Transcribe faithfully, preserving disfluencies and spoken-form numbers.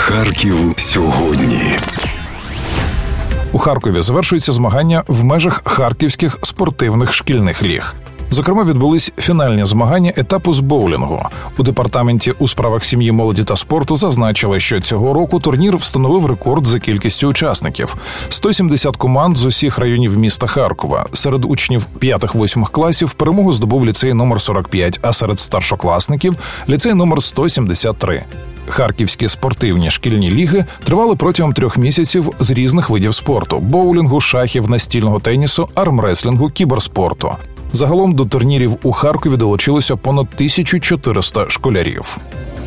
Харків сьогодні. У Харкові завершуються змагання в межах харківських спортивних шкільних ліг. Зокрема, відбулись фінальні змагання етапу з боулінгу. У департаменті у справах сім'ї, молоді та спорту зазначили, що цього року турнір встановив рекорд за кількістю учасників – сто сімдесят команд з усіх районів міста Харкова. Серед учнів п'ятих-восьмих класів перемогу здобув ліцей номер сорок п'ять, а серед старшокласників – ліцей номер сто сімдесят три. Харківські спортивні шкільні ліги тривали протягом трьох місяців з різних видів спорту – боулінгу, шахів, настільного тенісу, армреслінгу, кіберспорту. Загалом до турнірів у Харкові долучилося понад тисячу чотириста школярів.